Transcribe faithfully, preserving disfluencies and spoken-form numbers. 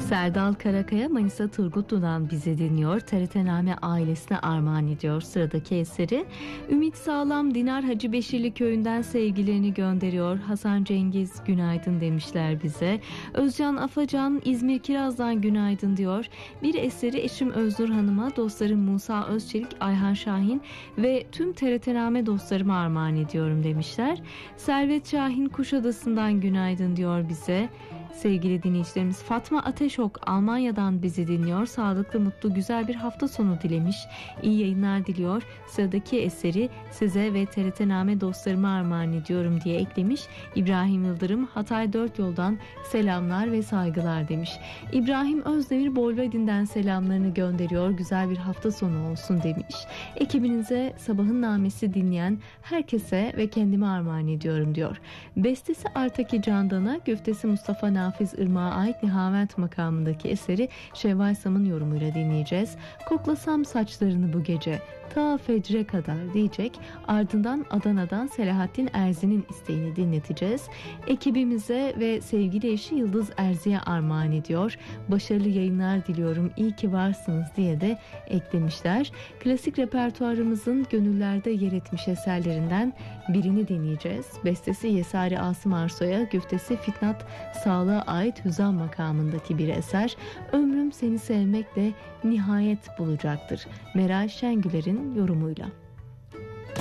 Serdal Karakaya Manisa Turgutlu'dan bizi dinliyor. T R T Name ailesine armağan ediyor sıradaki eseri. Ümit Sağlam Dinar Hacı Beşirli köyünden sevgilerini gönderiyor. Hasan Cengiz günaydın demişler bize. Özcan Afacan İzmir Kiraz'dan günaydın diyor. Bir eseri eşim Öznur Hanım'a, dostlarım Musa Özçelik, Ayhan Şahin ve tüm T R T Name dostlarıma armağan ediyorum demişler. Servet Şahin Kuşadası'ndan günaydın diyor bize. Sevgili dinleyicilerimiz, Fatma Ateşok Almanya'dan bizi dinliyor. Sağlıklı, mutlu, güzel bir hafta sonu dilemiş. İyi yayınlar diliyor. Sıradaki eseri size ve T R T Name dostlarıma armağan ediyorum diye eklemiş. İbrahim Yıldırım Hatay Dört Yoldan selamlar ve saygılar demiş. İbrahim Özdemir Bolvadin'den selamlarını gönderiyor. Güzel bir hafta sonu olsun demiş. Ekibinize Sabahın Namesi dinleyen herkese ve kendime armağan ediyorum diyor. Bestesi Artaki Candan'a, güftesi Mustafa Nafiz Irmak'a ait Nihavent makamındaki eseri Şevval Sam'ın yorumuyla dinleyeceğiz. Koklasam saçlarını bu gece ta fecre kadar diyecek. Ardından Adana'dan Selahattin Erzi'nin isteğini dinleteceğiz. Ekibimize ve sevgili eşi Yıldız Erzi'ye armağan ediyor. Başarılı yayınlar diliyorum, iyi ki varsınız diye de eklemişler. Klasik repertuarımızın gönüllerde yer etmiş eserlerinden birini dinleyeceğiz. Bestesi Yesari Asım Arsoy'a, güftesi Fitnat Sağlığa ait Hüzam makamındaki bir eser. Ömrüm seni sevmekle nihayet bulacaktır. Meral Şengüler'in yorumuyla.